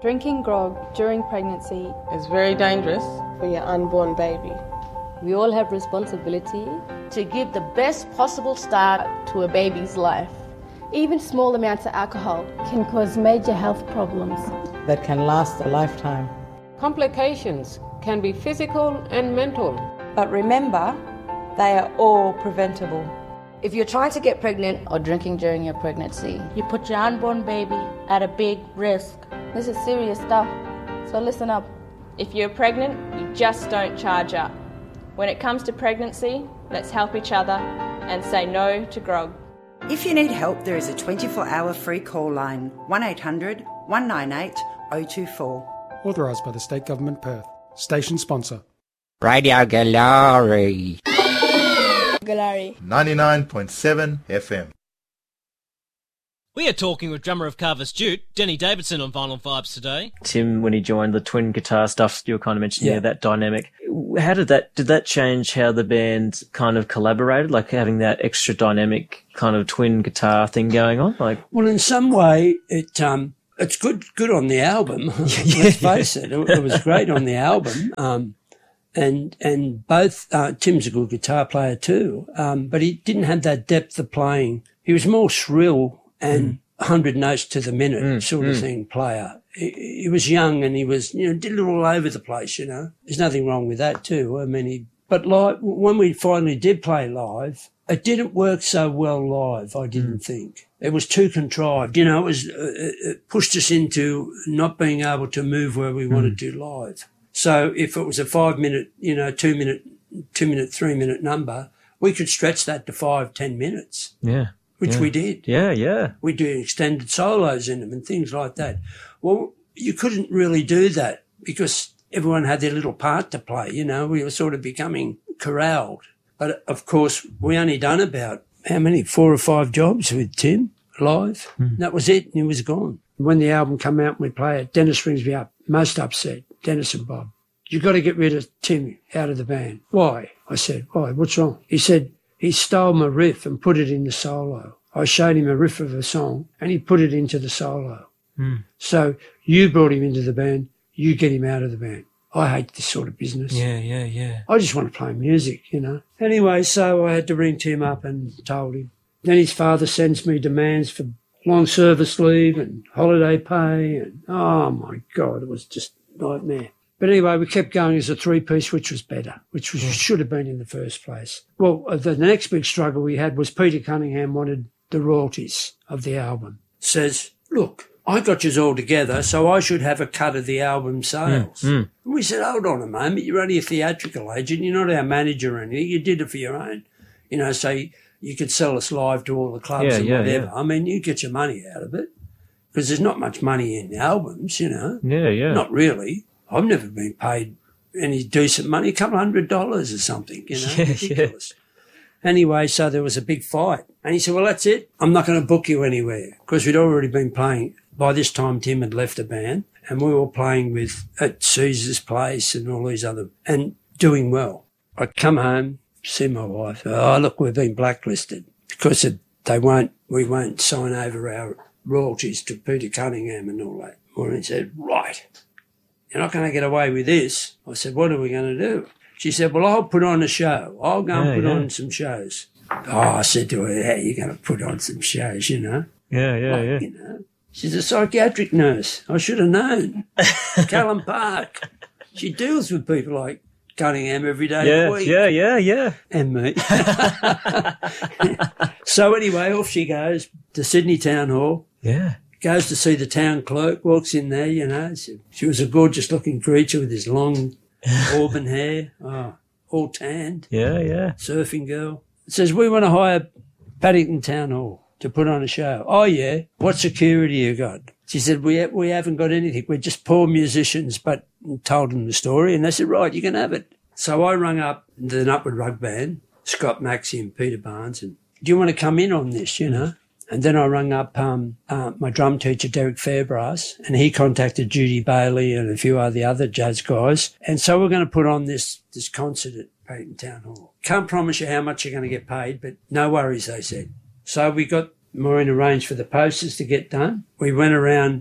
Drinking grog during pregnancy is very dangerous for your unborn baby. We all have responsibility to give the best possible start to a baby's life. Even small amounts of alcohol can cause major health problems that can last a lifetime. Complications can be physical and mental. But remember, they are all preventable. If you're trying to get pregnant or drinking during your pregnancy, you put your unborn baby at a big risk. This is serious stuff, so listen up. If you're pregnant, you just don't charge up. When it comes to pregnancy, let's help each other and say no to grog. If you need help, there is a 24-hour free call line, 1800 198 024. Authorised by the State Government Perth. Station sponsor. Radio Galari. Galari. 99.7 FM. We are talking with drummer of Carver's Jute, Denny Davidson, on Vinyl Vibes today. Tim, when he joined the twin guitar stuff, you were kind of mentioning there, that dynamic. How did that change how the band kind of collaborated, like having that extra dynamic kind of twin guitar thing going on? Well, in some way, it's good on the album. Let's face it. It was great on the album. And both, Tim's a good guitar player too. But he didn't have that depth of playing. He was more shrill and 100 notes to the minute sort of thing player. He was young and he was, did it all over the place, There's nothing wrong with that too. I mean, but live, when we finally did play live, it didn't work so well live, I didn't think. It was too contrived. It pushed us into not being able to move where we wanted to live. So if it was a 5 minute, 2 minute, 3 minute number, we could stretch that to 5-10 minutes. Yeah. Which we did. Yeah. We do extended solos in them and things like that. Well, you couldn't really do that because everyone had their little part to play, We were sort of becoming corralled. But, of course, we only done about, 4 or 5 jobs with Tim live. That was it, and he was gone. When the album came out and we play it, Dennis rings me up, most upset, Dennis and Bob. You got to get rid of Tim out of the band. Why? I said, why? What's wrong? He said, he stole my riff and put it in the solo. I showed him a riff of a song and he put it into the solo. So you brought him into the band, you get him out of the band. I hate this sort of business. Yeah. I just want to play music, Anyway, so I had to ring Tim up and told him. Then his father sends me demands for long service leave and holiday pay and, oh my God, it was just a nightmare. But anyway, we kept going as a 3-piece, which was better, should have been in the first place. Well, the next big struggle we had was Peter Cunningham wanted the royalties of the album. Says, look, I got yous all together, so I should have a cut of the album sales. And we said, hold on a moment, you're only a theatrical agent, you're not our manager or anything, you did it for your own. So you could sell us live to all the clubs and whatever. I mean, you get your money out of it because there's not much money in albums, Yeah. Not really. I've never been paid any decent money, a couple $100 or something, ridiculous. Anyway, so there was a big fight. And he said, well, that's it. I'm not going to book you anywhere because we'd already been playing. By this time, Tim had left the band and we were playing at Caesar's Place and all these other, and doing well. I come home, see my wife. Oh, look, we've been blacklisted because we won't sign over our royalties to Peter Cunningham and all that. Well, he said, right. You're not going to get away with this. I said, what are we going to do? She said, well, I'll put on a show. I'll go and put on some shows. Oh, I said to her, how are you going to put on some shows, Yeah. She's a psychiatric nurse. I should have known. Callum Park. She deals with people like Cunningham every day of the week. Yeah. And me. So anyway, off she goes to Sydney Town Hall. Yeah. Goes to see the town clerk, walks in there, She was a gorgeous-looking creature with his long auburn hair, all tanned. Yeah. Surfing girl. Says, we want to hire Paddington Town Hall to put on a show. Oh, yeah. What security you got? She said, we haven't got anything. We're just poor musicians, but told them the story, and they said, right, you can have it. So I rung up the Nutwood Rug Band, Scott Maxey and Peter Barnes, and do you want to come in on this, And then I rang up my drum teacher, Derek Fairbrass, and he contacted Judy Bailey and a few of the other jazz guys. And so we're going to put on this concert at Paddington Town Hall. Can't promise you how much you're going to get paid, but no worries, they said. So we got Maureen arranged for the posters to get done. We went around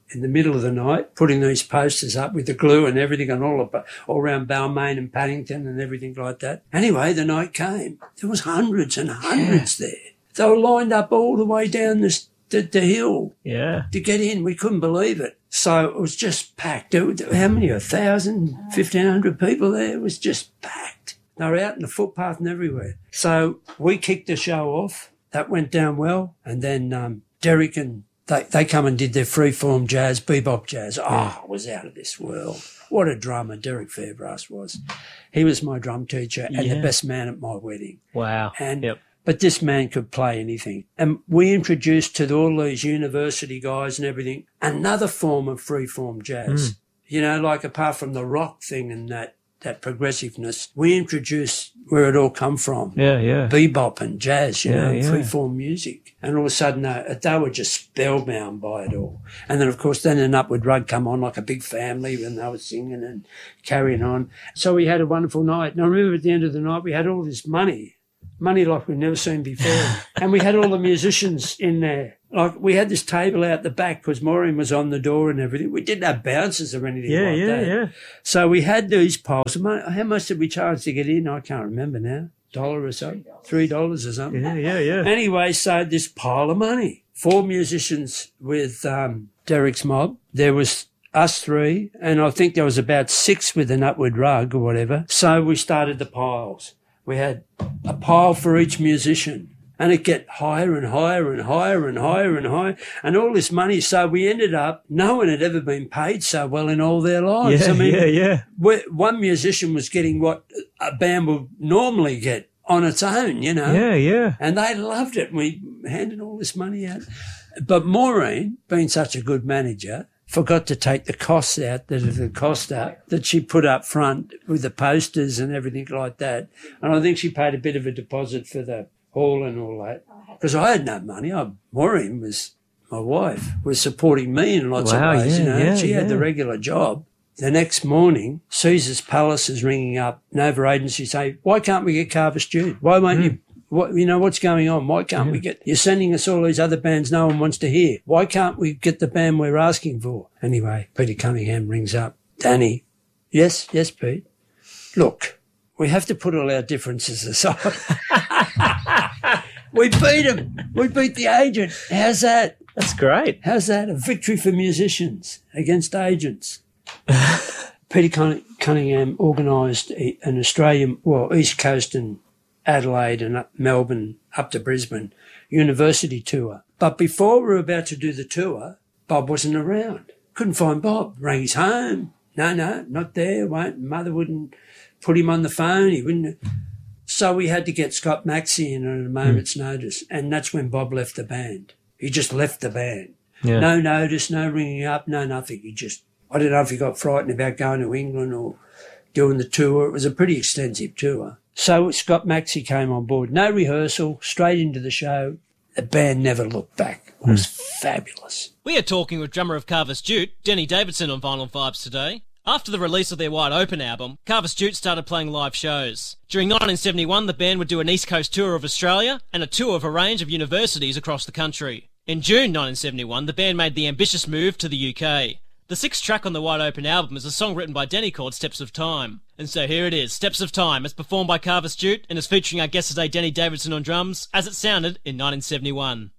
in the middle of the night, putting these posters up with the glue and everything and all around Balmain and Paddington and everything like that. Anyway, the night came. There was hundreds and hundreds there. They were lined up all the way down the hill to get in. We couldn't believe it. So it was just packed. How many? 1,000, 1,500 people there. It was just packed. They were out in the footpath and everywhere. So we kicked the show off. That went down well. And then Derek and they come and did their freeform jazz, bebop jazz. Oh, it was out of this world. What a drummer Derek Fairbrass was. He was my drum teacher and the best man at my wedding. Wow. But this man could play anything. And we introduced to all these university guys and everything another form of freeform jazz. You know, like apart from the rock thing and that progressiveness, we introduced where it all come from. Bebop and jazz, you know, freeform music. And all of a sudden, they were just spellbound by it all. And then, of course, an Upward Rug come on like a big family when they were singing and carrying on. So we had a wonderful night. And I remember at the end of the night, we had all this money like we'd never seen before. And we had all the musicians in there. Like, we had this table out the back because Maureen was on the door and everything. We didn't have bouncers or anything like that. So we had these piles. How much did we charge to get in? I can't remember now. $1 or so? $3 or something? Anyway, so this pile of money. 4 musicians with Derek's mob. There was us 3, and I think there was about 6 with an Upward Rug or whatever. So we started the piles. We had a pile for each musician. And it get higher and higher and higher and higher and higher, and all this money. So we ended up, no one had ever been paid so well in all their lives. One musician was getting what a band would normally get on its own, you know. And they loved it. We handed all this money out. But Maureen, being such a good manager, forgot to take the costs out, the cost out that she put up front with the posters and everything like that. And I think she paid a bit of a deposit for the hall and all that, because I had no money. Maureen was, my wife, was supporting me in lots of ways, you know. She had the regular job. The next morning, Caesar's Palace is ringing up, Nova Agency say, why can't we get Carver Stewart? Why won't you, what's going on? Why can't we get, you're sending us all these other bands no one wants to hear. Why can't we get the band we're asking for? Anyway, Peter Cunningham rings up, Danny. Yes, Pete. Look, we have to put all our differences aside. We beat him. We beat the agent. How's that? That's great. How's that? A victory for musicians against agents. Peter Cunningham organised an Australian, East Coast and Adelaide and Melbourne up to Brisbane university tour. But before we were about to do the tour, Bob wasn't around. Couldn't find Bob. Rang his home. No, not there. Mother wouldn't put him on the phone. He wouldn't. So we had to get Scott Maxey in at a moment's notice, and that's when Bob left the band. He just left the band. No notice, no ringing up, no nothing. I don't know if he got frightened about going to England or doing the tour. It was a pretty extensive tour. So Scott Maxey came on board. No rehearsal, straight into the show. The band never looked back. It was fabulous. We are talking with drummer of Carver Stewart, Denny Davidson, on Vinyl Vibes today. After the release of their Wide Open album, Carver Stewart started playing live shows. During 1971, the band would do an East Coast tour of Australia and a tour of a range of universities across the country. In June 1971, the band made the ambitious move to the UK. The 6th track on the Wide Open album is a song written by Denny called Steps of Time. And so here it is, Steps of Time. It's performed by Carver Stewart and is featuring our guest today, Denny Davidson, on drums, as it sounded in 1971.